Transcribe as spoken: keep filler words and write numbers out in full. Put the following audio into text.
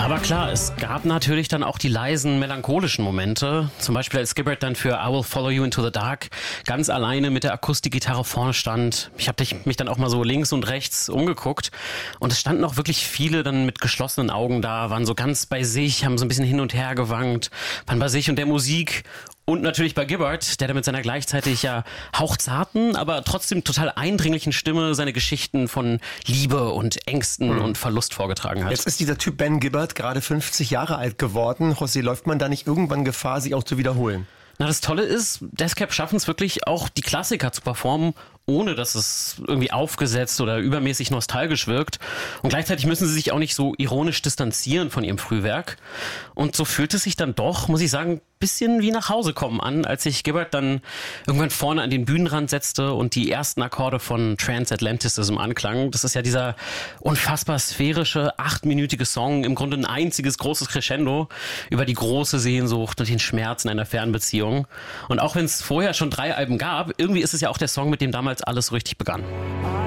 Aber klar, es gab natürlich dann auch die leisen, melancholischen Momente. Zum Beispiel als Gibbard dann für I Will Follow You Into the Dark ganz alleine mit der Akustikgitarre vorne stand. Ich habe mich dann auch mal so links und rechts umgeguckt. Und es standen auch wirklich viele dann mit geschlossenen Augen da, waren so ganz bei sich, haben so ein bisschen hin und her gewankt, waren bei sich und der Musik. Und natürlich bei Gibbard, der da mit seiner gleichzeitig ja hauchzarten, aber trotzdem total eindringlichen Stimme seine Geschichten von Liebe und Ängsten mhm. und Verlust vorgetragen hat. Jetzt ist dieser Typ Ben Gibbard gerade fünfzig Jahre alt geworden. José, läuft man da nicht irgendwann Gefahr, sich auch zu wiederholen? Na, das Tolle ist, Death Cab schaffen es wirklich auch, die Klassiker zu performen, ohne dass es irgendwie aufgesetzt oder übermäßig nostalgisch wirkt. Und gleichzeitig müssen sie sich auch nicht so ironisch distanzieren von ihrem Frühwerk. Und so fühlt es sich dann doch, muss ich sagen, ein bisschen wie nach Hause kommen an, als sich Gibbard dann irgendwann vorne an den Bühnenrand setzte und die ersten Akkorde von Transatlanticism anklangen. Das ist ja dieser unfassbar sphärische, achtminütige Song, im Grunde ein einziges großes Crescendo über die große Sehnsucht und den Schmerz in einer Fernbeziehung. Und auch wenn es vorher schon drei Alben gab, irgendwie ist es ja auch der Song, mit dem damals alles so richtig begann.